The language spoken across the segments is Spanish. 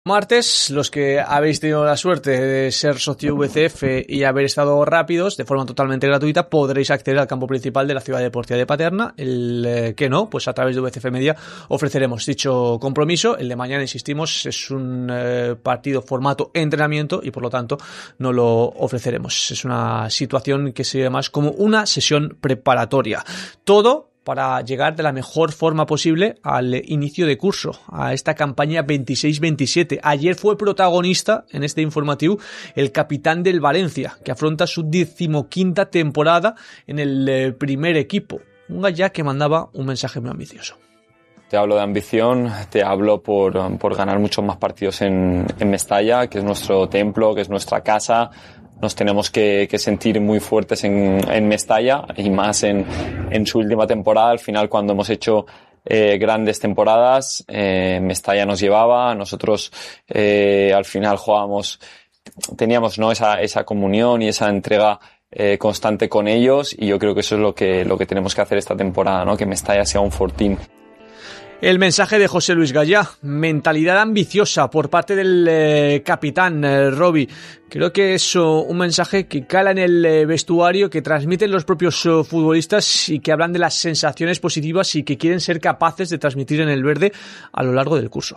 Martes, los que habéis tenido la suerte de ser socio VCF y haber estado rápidos de forma totalmente gratuita, podréis acceder al campo principal de la Ciudad Deportiva de Paterna. El que no, pues a través de VCF Media ofreceremos dicho compromiso. El de mañana, insistimos, es un partido formato entrenamiento y por lo tanto no lo ofreceremos. Es una situación que se ve más como una sesión preparatoria. Todo para llegar de la mejor forma posible al inicio de curso, a esta campaña 26-27. Ayer fue protagonista en este informativo el capitán del Valencia, que afronta su 15ª temporada en el primer equipo. Un Gallá que mandaba un mensaje muy ambicioso. Te hablo de ambición, te hablo por ganar muchos más partidos en Mestalla, que es nuestro templo, que es nuestra casa. Nos tenemos que sentir muy fuertes en Mestalla y más en su última temporada. Al final, cuando hemos hecho grandes temporadas, Mestalla nos llevaba. Nosotros al final teníamos, ¿no?, esa comunión y esa entrega constante con ellos, y yo creo que eso es lo que tenemos que hacer esta temporada, ¿no? Que Mestalla sea un fortín. El mensaje de José Luis Gallá, mentalidad ambiciosa por parte del capitán Robbie. Creo que es un mensaje que cala en el vestuario, que transmiten los propios futbolistas y que hablan de las sensaciones positivas y que quieren ser capaces de transmitir en el verde a lo largo del curso.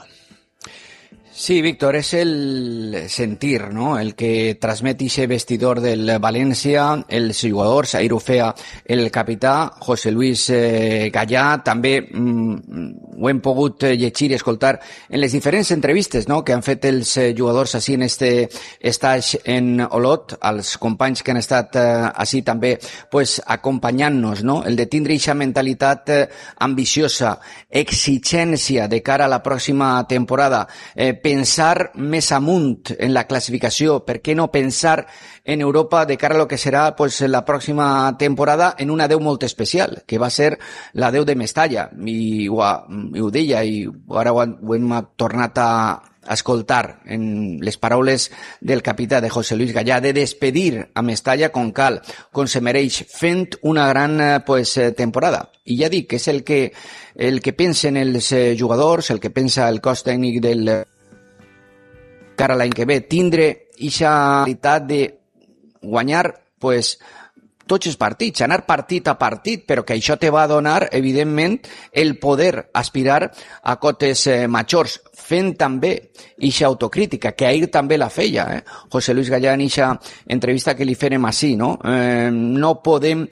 Sí, Víctor, és el sentir, no?, el que transmet ese vestidor del València, els jugadors. Ahir ho feia el capità José Luis Gallá. També ho hem pogut llegir i escoltar en les diferents entrevistes, no?, que han fet els jugadors així en este estatge en Olot, els companys que han estat així també pues acompanyant-nos, no?, el de tindre aquesta mentalitat ambiciosa, exigència de cara a la pròxima temporada, pensar més amunt en la classificació, per què no pensar en Europa de cara a lo que serà pues la pròxima temporada en una 10 molt especial, que va ser la 10 de Mestalla, i ho deia, i ara ho hem tornat a escoltar en les paraules del capità de José Luis Gallá, de despedir a Mestalla con cal, com se mereix, fent una gran temporada. I ja dic, és el que pensen els jugadors, el que pensa el cos tècnic del cara a l'any que ve, tindre aquesta qualitat de guanyar pues tots els partits, anar partit a partit, però que això te va donar, evidentment, el poder aspirar a cotes majors, fent també ixa autocrítica, que ahir també la feia, José Luis Gallá en ixa entrevista que li fèrem així, no? No podem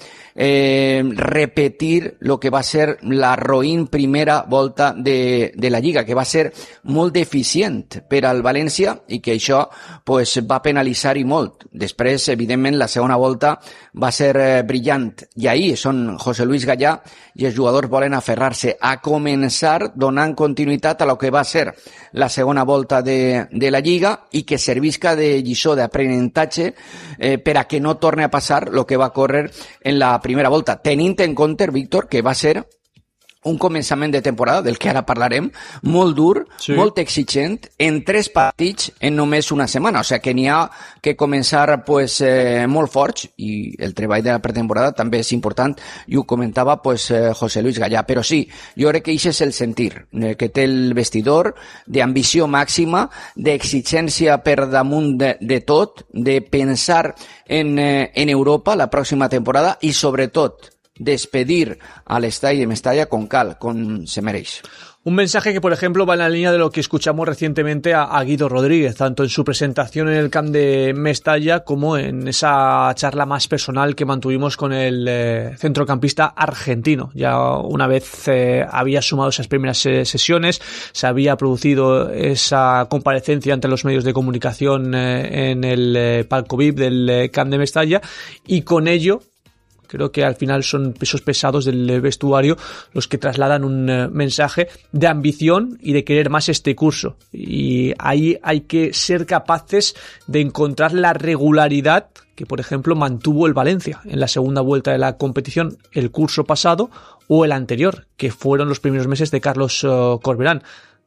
repetir lo que va ser la roïn primera volta de la Lliga, que va ser molt deficient per al València i que això pues va penalitzar-hi molt. Després, evidentment, la segona volta va ser brillant, i ahir són José Luis Gallá i els jugadors volen aferrar-se a començar donant continuïtat a lo que va ser la segona volta de la Lliga i que servisca de lliçó d'aprenentatge per a que no torni a passar lo que va córrer en la primera volta, tenint en compte, Víctor, que va ser un començament de temporada, del que ara parlarem, molt dur, sí, molt exigent, en 3 partits en només una setmana. O sigui que n'hi ha que començar pues, molt forts, i el treball de la pretemporada també és important, i ho comentava pues, José Luis Gallá. Però sí, jo crec que això és el sentir que té el vestidor, d'ambició màxima, d'exigència per damunt de tot, de pensar en Europa la pròxima temporada i, sobretot, despedir al estadio de Mestalla con cal, con se mereix. Un mensaje que, por ejemplo, va en la línea de lo que escuchamos recientemente a Guido Rodríguez, tanto en su presentación en el camp de Mestalla como en esa charla más personal que mantuvimos con el centrocampista argentino. Ya una vez había sumado esas primeras sesiones, se había producido esa comparecencia ante los medios de comunicación en el palco VIP del camp de Mestalla, y con ello creo que al final son pesos pesados del vestuario los que trasladan un mensaje de ambición y de querer más este curso. Y ahí hay que ser capaces de encontrar la regularidad que, por ejemplo, mantuvo el Valencia en la segunda vuelta de la competición el curso pasado o el anterior, que fueron los primeros meses de Carlos Corberán.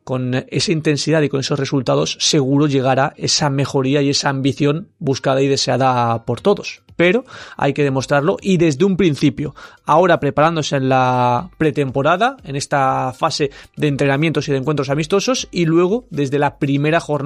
con esa intensidad y con esos resultados seguro llegará esa mejoría y esa ambición buscada y deseada por todos. Pero hay que demostrarlo y desde un principio. Ahora preparándose en la pretemporada, en esta fase de entrenamientos y de encuentros amistosos, y luego desde la primera jornada